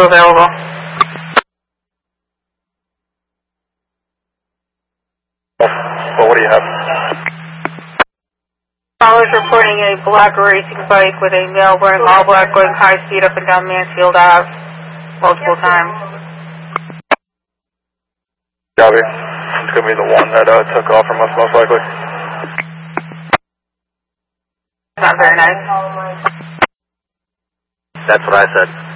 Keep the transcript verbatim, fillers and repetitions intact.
two available. Well, what do you have? Callers reporting a black racing bike with a male wearing all black going high speed up and down Mansfield Ave multiple times. Copy. It's going to be the one that uh, took off from us most likely. Not very nice. That's what I said.